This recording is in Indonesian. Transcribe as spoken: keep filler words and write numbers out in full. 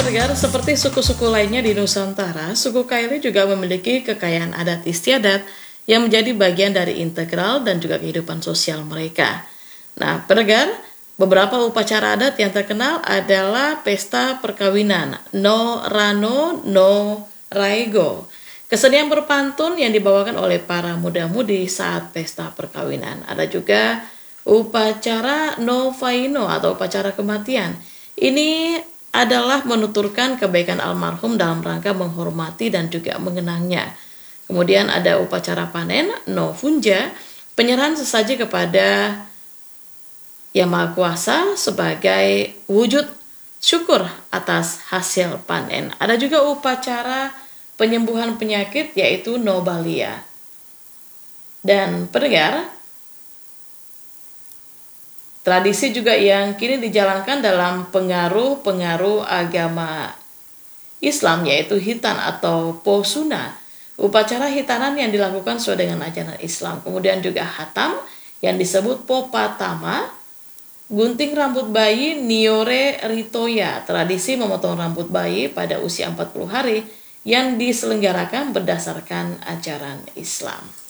pendengar, seperti suku-suku lainnya di Nusantara, suku Kaili juga memiliki kekayaan adat istiadat yang menjadi bagian dari integral dan juga kehidupan sosial mereka. Nah, pendengar, beberapa upacara adat yang terkenal adalah pesta perkawinan, No Rano No Raigo, kesenian berpantun yang dibawakan oleh para muda-mudi saat pesta perkawinan. Ada juga upacara No Faino atau upacara kematian. Ini adalah menuturkan kebaikan almarhum dalam rangka menghormati dan juga mengenangnya. Kemudian ada upacara panen No Funja, penyerahan sesaji kepada Yang Maha Kuasa sebagai wujud syukur atas hasil panen. Ada juga upacara penyembuhan penyakit yaitu No Balia. Dan pendengar, tradisi juga yang kini dijalankan dalam pengaruh-pengaruh agama Islam yaitu hitan atau posuna. Upacara hitanan yang dilakukan sesuai dengan ajaran Islam. Kemudian juga hatam yang disebut popatama, gunting rambut bayi Niore Ritoya, tradisi memotong rambut bayi pada usia empat puluh hari yang diselenggarakan berdasarkan ajaran Islam.